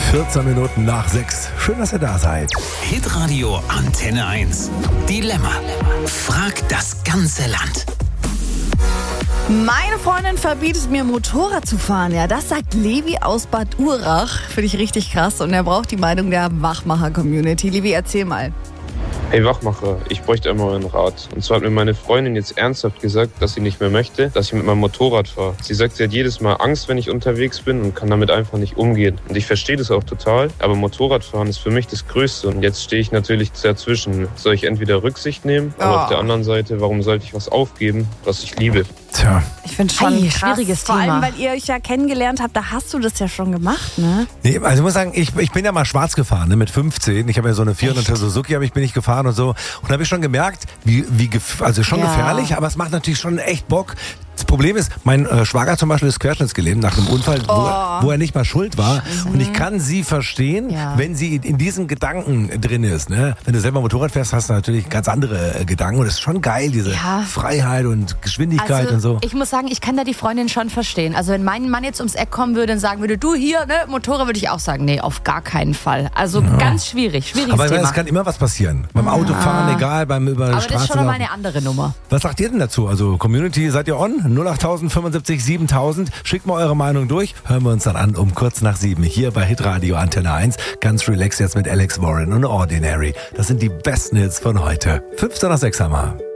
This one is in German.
14 Minuten nach 6. Schön, dass ihr da seid. Hitradio Antenne 1. Dilemma. Frag das ganze Land. Meine Freundin verbietet mir, Motorrad zu fahren. Ja, das sagt Levi aus Bad Urach. Finde ich richtig krass. Und er braucht die Meinung der Wachmacher-Community. Levi, erzähl mal. Hey Wachmacher, ich bräuchte einmal einen Rat. Und zwar hat mir meine Freundin jetzt ernsthaft gesagt, dass sie nicht mehr möchte, dass ich mit meinem Motorrad fahre. Sie sagt, sie hat jedes Mal Angst, wenn ich unterwegs bin und kann damit einfach nicht umgehen. Und ich verstehe das auch total, aber Motorradfahren ist für mich das Größte. Und jetzt stehe ich natürlich dazwischen. Soll ich entweder Rücksicht nehmen, aber auf der anderen Seite, warum sollte ich was aufgeben, was ich liebe? Tja. Ich finde schon krass. Schwieriges Vor Thema. allem, weil ihr euch ja kennengelernt habt, da hast du das ja schon gemacht, ne? Nee, also ich muss sagen, ich bin ja mal schwarz gefahren, ne, mit 15. Ich habe ja so eine 400er Suzuki, bin ich gefahren und so. Und da habe ich schon gemerkt, also schon gefährlich, aber es macht natürlich schon echt Bock. Das Problem ist, mein Schwager zum Beispiel ist querschnittsgelähmt nach einem Unfall, wo er nicht mal schuld war. Und ich kann sie verstehen, wenn sie in diesen Gedanken drin ist. Ne? Wenn du selber Motorrad fährst, hast du natürlich ganz andere Gedanken. Und es ist schon geil, diese Freiheit und Geschwindigkeit also, und so. Ich muss sagen, ich kann da die Freundin schon verstehen. Also wenn mein Mann jetzt ums Eck kommen würde und sagen würde, du hier, ne, Motorrad, würde ich auch sagen, nee, auf gar keinen Fall. Also ganz schwieriges Aber Thema. es kann immer was passieren. Beim Autofahren, egal, beim über Aber Straße das ist schon mal laufen. eine andere Nummer. Was sagt ihr denn dazu? Also Community, seid ihr on? 08000 75 7000. Schickt mal eure Meinung durch. Hören wir uns dann an um kurz nach 7 hier bei Hitradio Antenne 1. Ganz relaxed jetzt mit Alex Warren und Ordinary. Das sind die besten Hits von heute. 15 nach 6 haben wir.